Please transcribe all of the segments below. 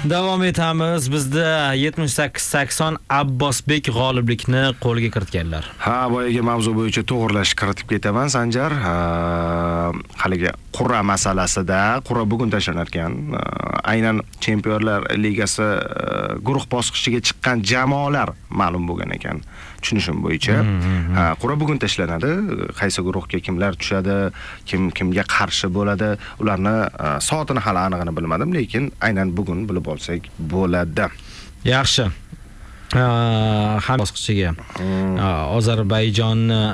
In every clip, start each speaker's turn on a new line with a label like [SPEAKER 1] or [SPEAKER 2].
[SPEAKER 1] Davom etamiz. Bizda 78-80 Abbosbek g'oliblikni qo'lga kiritganlar.
[SPEAKER 2] Ha, boyagi mavzu bo'yicha to'g'rilash kiritib ketaman, Sanjar. Haligi qur'a masalasida, qur'a bugun tashlanar ekan. Aynan Chempionlar Ligasi guruh bosqichiga chiqqan jamoalar ma'lum bo'lgan ekan. Tushunishim bo'yicha. Qur'a bugun tashlanadi. Qaysi guruhga kimlar tushadi, kimga qarshi bo'ladi, ularni soatini hali aniqini bilmadim, lekin aynan bugun bilib olsak bo'ladi.
[SPEAKER 1] Yaxshi. Ham bosqichiga Ozarbayjonni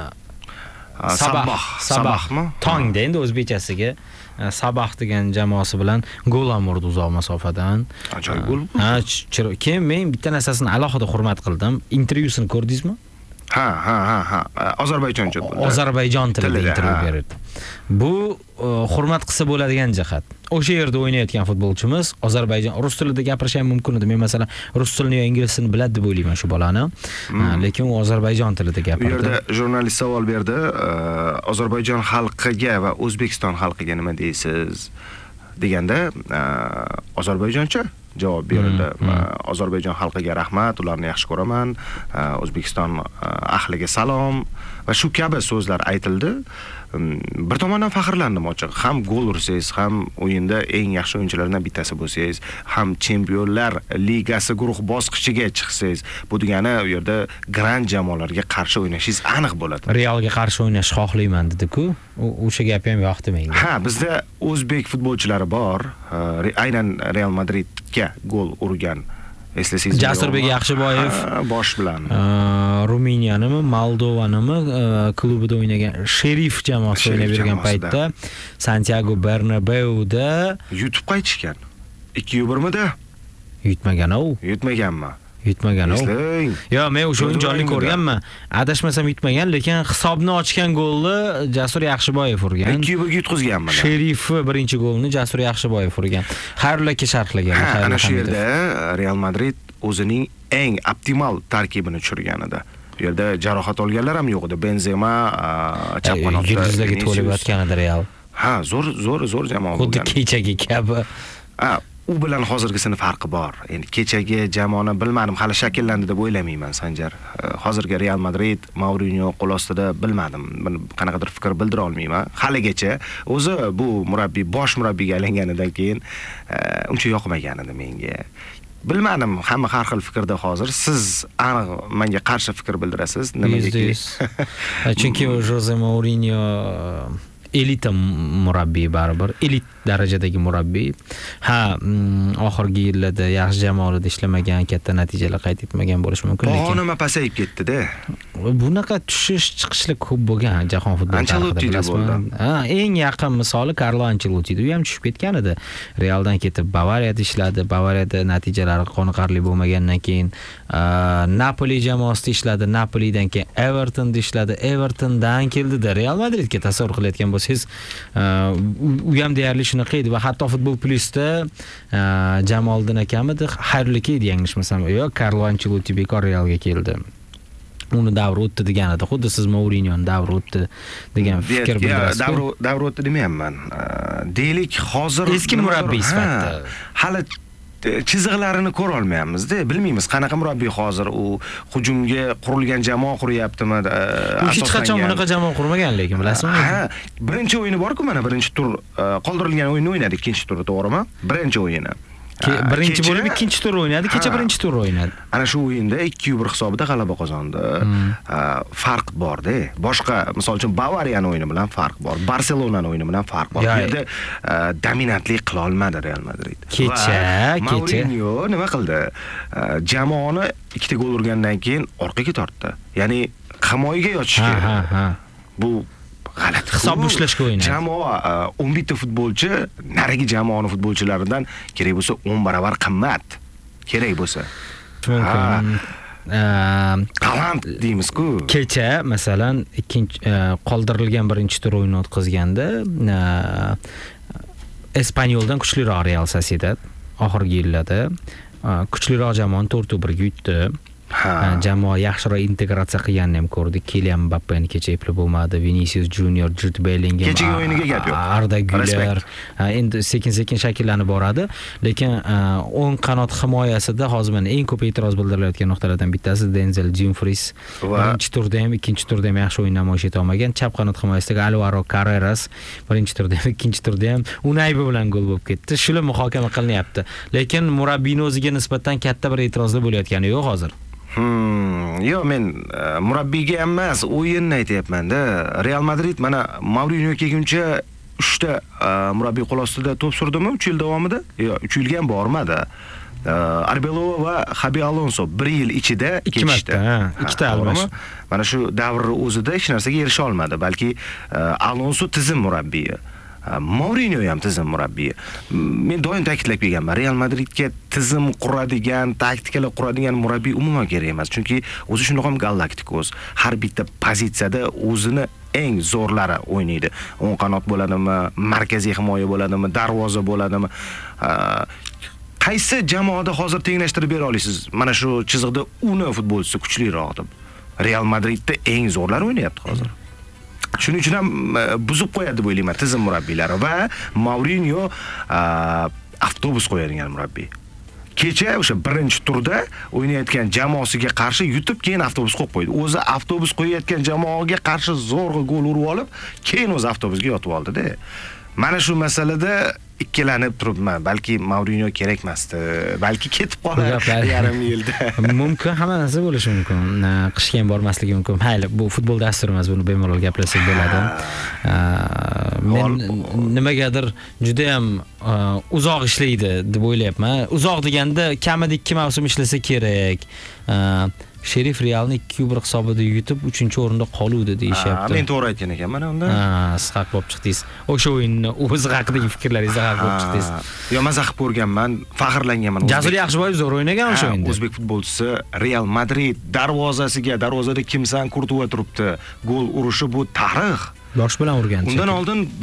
[SPEAKER 1] Sabahmi? Tongda endi o'zbekchasiga Sabah degan jamoasi bilan gol urdi uzoq masofadan.
[SPEAKER 2] Ajoyib gol.
[SPEAKER 1] Keyin men bitta narsasini alohida hurmat qildim. Intervyusini ko'rdingizmi?
[SPEAKER 2] Ha. Ozarbayjoncha bo'ldi.
[SPEAKER 1] Ozarbayjon tilida intervyu berdi. Bu hurmat qilsa bo'ladigan jihat. O'sha yerda o'ynayotgan futbolchimiz Ozarbayjon rus tilida gapirishi ham mumkin edi. Men masalan rus tilini yo ingliz tilini biladi deb o'ylayman shu bolani. Lekin u Ozarbayjon tilida gapirdi.
[SPEAKER 2] Bu yerda jurnalist savol berdi. Ozarbayjon xalqiga va O'zbekiston xalqiga nima deysiz deganda, Ozarbayjoncha javob berildi. Ozarbayjon xalqiga rahmat, ularni yaxshi ko'raman. O'zbekiston ahliga salom va shu kabi so'zlar aytildi. Bir tomondan faxrlandim ochiq. Ham gol ursangiz, ham o'yinda eng yaxshi o'yinchilardan bittasi bo'lsangiz, ham Chempionlar Ligasi guruh bosqichiga chiqsangiz, bu degani u yerda grand jamoalarga qarshi o'ynashingiz aniq bo'ladi.
[SPEAKER 1] Realga qarshi o'ynash xohlayman dedi-ku. O'sha gapi ham yoqdi menga.
[SPEAKER 2] Ha, bizda o'zbek futbolchilari bor. Aynan Real Madridga gol urgan. Eslasangiz,
[SPEAKER 1] Jasurbek Yaxshiboyev
[SPEAKER 2] bosh bilan
[SPEAKER 1] Ruminiyanimi, Moldovanimi klubida o'ynagan Sherif jamoasi o'ynab yurgan paytda Santiago Bernabeuda
[SPEAKER 2] yutib qaytishgan. 2-1mida?
[SPEAKER 1] Yutmagan-ku. Yutmagan-ku. Yo, men o'sha o'yin jonli ko'rganman. Adashmasam yutmagan, lekin hisobni ochgan golni Jasur Yaxshiboyev urgan.
[SPEAKER 2] 2-1 yutqizganman.
[SPEAKER 1] Sherif birinchi golni Jasur Yaxshiboyev urgan. Xayrulloga sharhlagan.
[SPEAKER 2] Ana shu yerda Real Madrid o'zining eng optimal tarkibini tushirgan edi. Bu yerda jarohat olganlar ham yo'q edi. Benzema, chap qanotda
[SPEAKER 1] yulduzlarga to'lib yotgan edi Real.
[SPEAKER 2] Ha, zo'r jamoa bo'lgan.
[SPEAKER 1] Xuddi kechagi kabi.
[SPEAKER 2] U bilan hozirgisini farqi bor. Endi kechagi jamoani bilmadim, hali shakllandi deb o'ylamayman, Sanjar. Hozirgi Real Madrid, Mourinho qo'l ostida bilmadim. Qanaqadir fikr bildira olmayman. Haligacha o'zi bu murabbiy bosh murabbiyga aylanganidan keyin uncha yoqmagan edi menga. Bilmadim, hamma har xil fikrda hozir. Siz aniq menga qarshi fikr bildirasiz. Nimagaki?
[SPEAKER 1] Chunki Jose Mourinho elita murabbiy baribir, elit darajadagi murabbiy. Ha, oxirgi yillarda yaxshi jamoalarda ishlamagan, katta natijalar qayd etmagan bo'lishi mumkin, lekin
[SPEAKER 2] nima pasayib ketdi-da.
[SPEAKER 1] Bunaqa tushish chiqishlik ko'p bo'lgan jahon futboli tarixida. Ha, eng yaqin misoli Carlo Ancelotti. U ham tushib ketgan edi. Realdan ketib Bavariyada ishladi. Bavariyada natijalari qoniqarli bo'lmagandan keyin Napoli jamoasida ishladi. Napolidan keyin Evertonda ishladi. Evertondan keldida Real Madridga tasavvur qilayotgan bo'lsangiz, u ham deyarli shunaqa edi va hatto Futbol Plusda Jamoliddin akamidi xayruliki edi yanglishmasam, yo Carlo Ancelotti bekor Realga keldi. Uni davri o'tdi degan edi. Xuddi siz Mourinho'ni davri o'tdi degan fikr bildirasiz.
[SPEAKER 2] Davri o'tdi demayapman. Deylik, hozir
[SPEAKER 1] eski murabbiy sifatida
[SPEAKER 2] hali chiziqlarini ko'ra olmayapmiz-da. Bilmaymiz qanaqa murabbiy hozir, u hujumga qurilgan jamoa quryaptimi?
[SPEAKER 1] Hech qachon bunaqa jamoa qurmagan, lekin bilasizmi?
[SPEAKER 2] Ha, birinchi o'yini bor-ku, mana birinchi tur qoldirilgan o'yinni o'ynadi, ikkinchi turda, to'g'rimi? Birinchi o'yini.
[SPEAKER 1] Birinchi bo'lib ikkinchi tur o'ynadi, kecha birinchi tur o'ynadi.
[SPEAKER 2] Ana shu o'yinda 2-1 hisobida g'alaba qozondi. Farq bor-da. Boshqa, misol uchun Bavariyani o'yini bilan farq bor. Barselonani o'yini bilan farq bor. Bu yerda dominantlik qila olmadi Real Madrid.
[SPEAKER 1] Kecha
[SPEAKER 2] Mourinho nima qildi? Jamoani ikkita gol urgandan keyin orqaga tortdi. Ya'ni himoyaga yotishga. Bu g'alati
[SPEAKER 1] hisob ushlashga o'ynadi.
[SPEAKER 2] Jamoa 11 ta futbolchi narigi jamoani futbolchilaridan kerak bo'lsa 10 barobar qimmat. Kerak bo'lsa. Talant deymiz-ku.
[SPEAKER 1] Kecha masalan ikkinchi qoldirilgan birinchi tur o'yini o'tkazganda Espanyoldan kuchliroq Real Sociedad oxirgi yillarda kuchliroq jamoani 4-1 ga yutdi. Jamoa yaxshiroq integratsiya qilganini ham ko'rdik. Kylian Mbappeni kecha eplab bo'lmadi, Vinicius Junior, Jude Bellingham,
[SPEAKER 2] kechagi o'yiniga gap yo'q.
[SPEAKER 1] Arda Güler endi sekin-sekin shakllanib boradi, lekin o'ng qanot himoyasida hozir mana eng ko'p e'tiroz bildirilayotgan nuqtalardan bittasi Denzel Dumfries. Birinchi turda ham, ikkinchi turda ham yaxshi o'yin namoyish eta olmagan. Chap qanot himoyasidagi Alvaro Carreras birinchi turda ham, ikkinchi turda ham Unaybi bilan gol bo'lib ketdi. Shular muhokama qilinyapti. Lekin murabbiyning o'ziga nisbatan katta bir e'tirozlar bo'layotgani yo'q hozir.
[SPEAKER 2] Yo'q, men murabbiyga emas, o'yinni aytayapman-da. Real Madrid mana Mourinho kelguncha 3 ta murabbiy qo'l ostida to'p surdimi 3 yil davomida? Yo'q, 3 yilga ham bormadi. Arbeloa va Xabi Alonso 1 yil ichida ketishdi.
[SPEAKER 1] 2 ta albash.
[SPEAKER 2] Mana shu davrning o'zida hech narsaga erisha olmadi. Balki Alonso tizim murabbiyi, Mourinho ham tizim murabbiyi. Men doim ta'kidlab kelganman, Real Madridga tizim quradigan, taktikalar quradigan murabbiy umuman kerak emas. Chunki o'zi shundoq ham galaktikos. Har bitta pozitsiyada o'zini eng zo'rlari o'ynaydi. O'ng qanot bo'ladimi, markaziy himoya bo'ladimi, darvoza bo'ladimi? Qaysi jamoada hozir tenglashtirib bera olasiz? Mana shu chiziqda uni futbolchisi kuchliroq deb. Real Madridda eng zo'rlar o'ynayapti hozir. Shuning uchun ham buzib qo'yadi deb o'ylayman tizim murabbiylari va Mourinho avtobus qo'yadigan murabbiy. Kecha o'sha birinchi turda o'ynayotgan jamoasiga qarshi yutib, keyin avtobus qo'yib qo'ydi. O'zi avtobus qo'yayotgan jamoaga qarshi zo'rg'a gol urib olib, keyin o'zi avtobusga yotib oldi-da. Mana shu masalada ikkilanib turibman. Balki Mourinho kerak emasdi. Balki ketib qolar yarim yilda.
[SPEAKER 1] Mumkin, hamma narsa bo'lishi mumkin. Qishga ham bormasligi mumkin. Mayli, bu futbol dasturi emas, buni bemalol gaplashsak bo'ladi. Men nimagadir juda ham uzoq ishlaydi deb o'ylayapman. Uzoq deganda kamida 2 mavsum ishlasa kerak. Sherif Realni 2-1 hisobida yutib 3-o'rinda qoluvdi deyishyapti.
[SPEAKER 2] Men to'g'ri aytgan ekanman unda.
[SPEAKER 1] Siz haq bo'lib chiqdingiz. O'sha o'yinni o'zi haqidagi fikrlaringizni haq bo'lib chiqdingiz.
[SPEAKER 2] Yo, mazza qilib ko'rganman, faxrlanganman.
[SPEAKER 1] Jasur Yaxshiboyev zo'r o'ynagan o'sha o'yinda.
[SPEAKER 2] O'zbek futbolchisi Real Madrid darvozada Kimsan Kurtuva turibdi. Gol urishi bu tarix.
[SPEAKER 1] Bosh bilan urgan.
[SPEAKER 2] Undan oldin